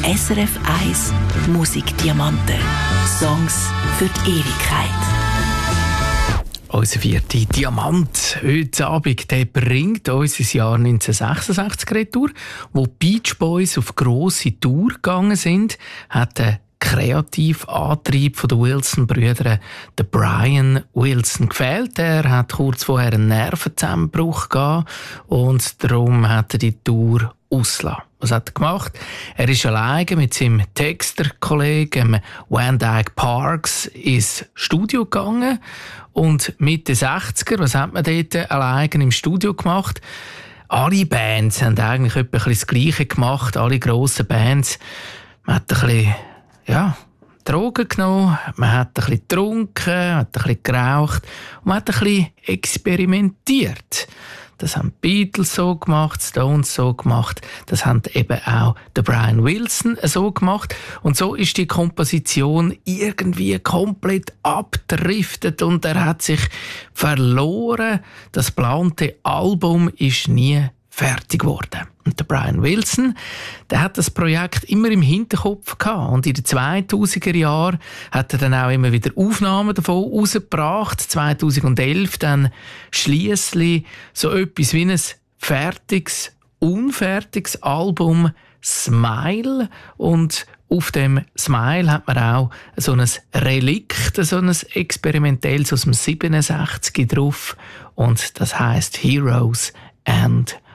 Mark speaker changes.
Speaker 1: SRF 1 Musikdiamanten. Songs für die Ewigkeit.
Speaker 2: Unser vierter Diamant heute Abend, der bringt uns ins Jahr 1966 retour, wo die Beach Boys auf grosse Tour gegangen sind, hat der kreative Antrieb der Wilson-Brüder, der Brian Wilson, gefehlt. Er hat kurz vorher einen Nervenzusammenbruch gehabt und darum hat er die Tour ausgelassen. Was hat er gemacht? Er ist alleine mit seinem Texterkollegen Van Dyke Parks ins Studio gegangen und Mitte 60er, was hat man dort alleine im Studio gemacht? Alle Bands haben eigentlich etwa das Gleiche gemacht, alle grossen Bands. Man hat ein bisschen Drogen genommen, man hat ein bisschen getrunken, man hat ein bisschen geraucht und man hat ein bisschen experimentiert. Das haben die Beatles so gemacht, die Stones so gemacht, das haben eben auch der Brian Wilson so gemacht. Und so ist die Komposition irgendwie komplett abgedriftet und er hat sich verloren. Das geplante Album ist nie fertig geworden. Und der Brian Wilson, der hat das Projekt immer im Hinterkopf gehabt. Und in den 2000er Jahren hat er dann auch immer wieder Aufnahmen davon rausgebracht. 2011 dann schliesslich so etwas wie ein fertiges, unfertiges Album Smile. Und auf dem Smile hat man auch so ein Relikt, so ein experimentelles aus dem 67 drauf. Und das heisst Heroes and